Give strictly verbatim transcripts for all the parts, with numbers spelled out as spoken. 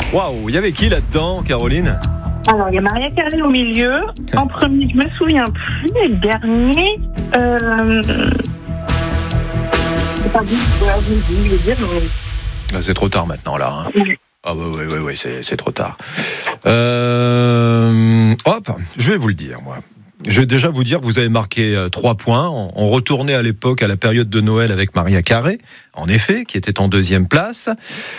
Waouh, il y avait qui là-dedans, Caroline ? Alors, il y a Mariah Carey au milieu. En premier, je me souviens plus. Et le dernier, euh... c'est pas dit, je veux dire, mais... C'est trop tard maintenant, là. Hein. Oui. Ah oui, oui, oui, oui, c'est, c'est trop tard. Euh... Hop, je vais vous le dire, moi. Je vais déjà vous dire que vous avez marqué euh, trois points. On, on retournait à l'époque, à la période de Noël avec Mariah Carey, en effet, qui était en deuxième place.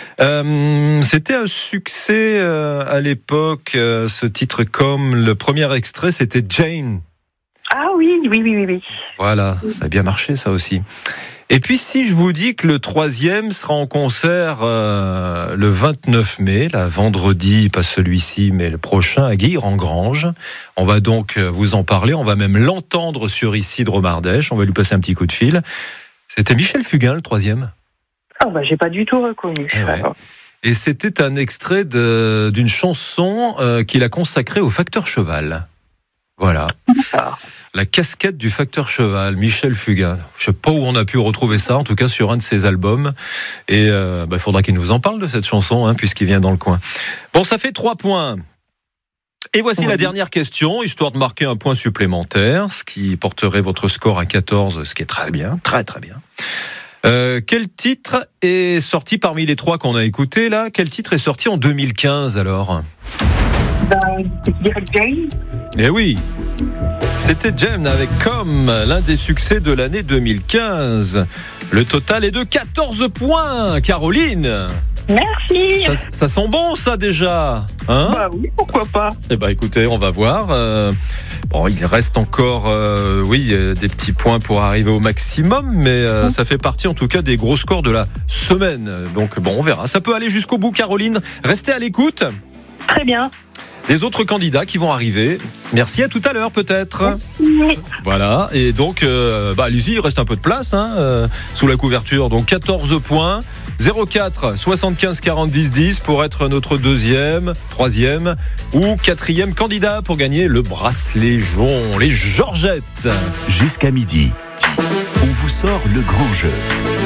Euh, c'était un succès euh, à l'époque, euh, ce titre comme le premier extrait, c'était Jane. Ah oui, oui, oui, oui, oui. Voilà, ça a bien marché ça aussi. Et puis si je vous dis que le troisième sera en concert euh, le vingt-neuf mai, là, vendredi, pas celui-ci, mais le prochain, à Guilherand-Grange. On va donc vous en parler, on va même l'entendre sur Ici de Romardèche, on va lui passer un petit coup de fil. C'était Michel Fugain, le troisième. Ah bah j'ai pas du tout reconnu. Eh ouais. Et c'était un extrait de, d'une chanson euh, qu'il a consacrée au Facteur Cheval. Voilà. Ah. La casquette du Facteur Cheval, Michel Fugain. Je sais pas où on a pu retrouver ça, en tout cas sur un de ses albums. Et euh, bah, il faudra qu'il nous en parle de cette chanson, hein, puisqu'il vient dans le coin. Bon, ça fait trois points. Et voici oui. la dernière question, histoire de marquer un point supplémentaire, ce qui porterait votre score à quatorze, ce qui est très bien, très très bien. Euh, quel titre est sorti parmi les trois qu'on a écoutés là ? Quel titre est sorti en deux mille quinze alors ? Ben, je dirais Jane. Eh oui, c'était Jane avec Comme, l'un des succès de l'année deux mille quinze. Le total est de quatorze points, Caroline. Merci. Ça, ça sent bon ça déjà, hein ? Bah oui, pourquoi pas. Eh ben écoutez, on va voir. Euh, bon, il reste encore, euh, oui, des petits points pour arriver au maximum, mais euh, ça fait partie en tout cas des gros scores de la semaine. Donc bon, on verra. Ça peut aller jusqu'au bout, Caroline. Restez à l'écoute. Très bien. Des autres candidats qui vont arriver. Merci, à tout à l'heure peut-être. Oui. Voilà, et donc, euh, bah, allez-y, il reste un peu de place hein, euh, sous la couverture. Donc quatorze points, zéro quatre soixante-quinze quarante dix dix pour être notre deuxième, troisième ou quatrième candidat pour gagner le bracelet jaune, les Georgettes. Jusqu'à midi, on vous sort le grand jeu.